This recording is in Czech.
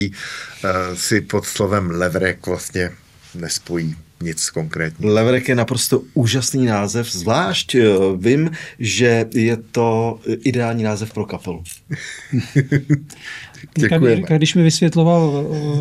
si pod slovem levrek vlastně nespojí nic konkrétního. Levrek je naprosto úžasný název, zvlášť vím, že je to ideální název pro kapelu. Děkujeme. Když mi vysvětloval